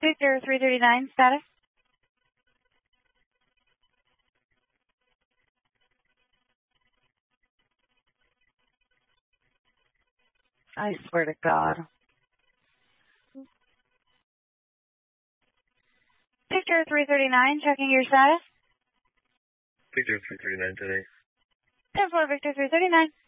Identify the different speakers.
Speaker 1: Victor 339, status? I swear to God. Victor 339, checking your status.
Speaker 2: Victor 339 today.
Speaker 1: 10-4, Victor 339.